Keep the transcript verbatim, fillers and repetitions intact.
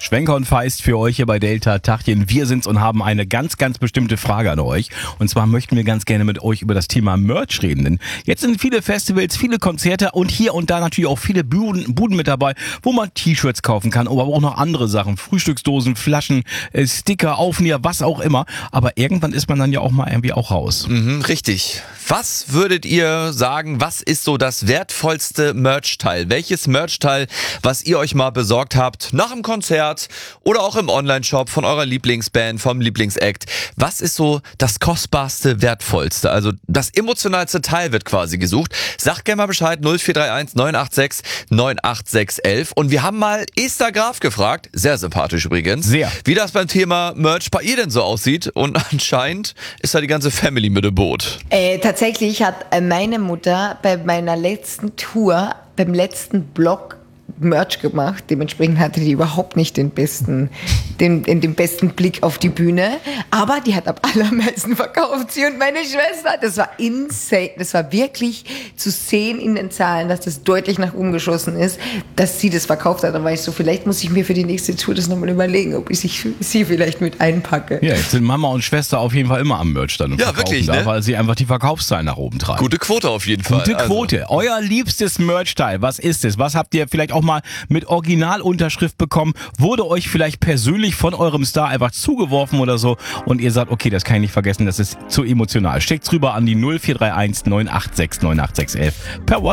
Schwenker und Feist für euch hier bei Delta. Tachchen, wir sind's und haben eine ganz, ganz bestimmte Frage an euch. Und zwar möchten wir ganz gerne mit euch über das Thema Merch reden. Denn jetzt sind viele Festivals, viele Konzerte und hier und da natürlich auch viele Buden, Buden mit dabei, wo man T-Shirts kaufen kann, aber auch noch andere Sachen. Frühstücksdosen, Flaschen, äh, Sticker, Aufnäher, was auch immer. Aber irgendwann ist man dann ja auch mal irgendwie auch raus. Mhm, richtig. Was würdet ihr sagen, was ist so das wertvollste Merch-Teil? Welches Merch-Teil, was ihr euch mal besorgt habt, nach dem Konzert oder auch im Online-Shop von eurer Lieblingsband, vom Lieblingsact? Was ist so das kostbarste, wertvollste? Also das emotionalste Teil wird quasi gesucht. Sagt gerne mal Bescheid, null vier drei eins neun acht sechs neun acht sechs eins. Und wir haben mal Esther Graf gefragt, sehr sympathisch übrigens, Sehr. wie das beim Thema Merch bei ihr denn so aussieht. Und anscheinend ist da die ganze Family mit im Boot. Äh, tatsächlich hat äh, meine Mutter bei meiner letzten Tour, beim letzten Block Merch gemacht. Dementsprechend hatte die überhaupt nicht den besten, den, den, den besten Blick auf die Bühne. Aber die hat am allermeisten verkauft. Sie und meine Schwester. Das war insane. Das war wirklich zu sehen in den Zahlen, dass das deutlich nach oben geschossen ist, dass sie das verkauft hat. Da war ich so, vielleicht muss ich mir für die nächste Tour das nochmal überlegen, ob ich sie vielleicht mit einpacke. Ja, jetzt sind Mama und Schwester auf jeden Fall immer am Merch dann und Ja, verkaufen wirklich, da, ne? weil sie einfach die Verkaufszahlen nach oben treiben. Gute Quote auf jeden Fall. Gute Quote. Also. Euer liebstes Merch-Teil, was ist es? Was habt ihr vielleicht auch mal mit Originalunterschrift bekommen? Wurde euch vielleicht persönlich von eurem Star einfach zugeworfen oder so und ihr sagt, okay, das kann ich nicht vergessen, das ist zu emotional. Schickt's rüber an die null vier drei eins neun acht sechs neun acht sechs eins per WhatsApp.